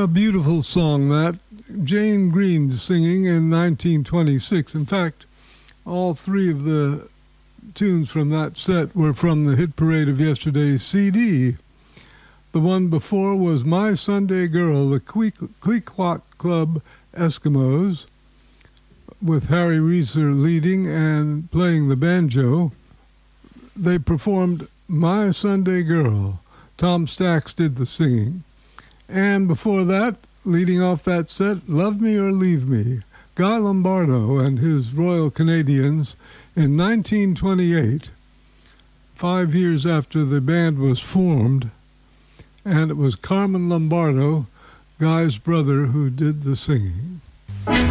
A beautiful song, that. Jane Green singing in 1926. In fact, all three of the tunes from that set were from the Hit Parade of Yesterday's CD. The one before was My Sunday Girl, the Klickwak Club Eskimos, with Harry Reeser leading and playing the banjo. They performed My Sunday Girl. Tom Stax did the singing. And before that, leading off that set, Love Me or Leave Me, Guy Lombardo and his Royal Canadians in 1928, 5 years after the band was formed, and it was Carmen Lombardo, Guy's brother, who did the singing.